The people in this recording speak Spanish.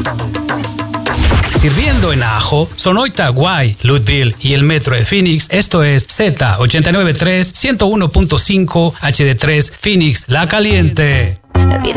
Sirviendo en Ajo, Sonoita, Guay, Louisville y el Metro de Phoenix. Esto es Z893 101.5 HD3 Phoenix La Caliente. La vida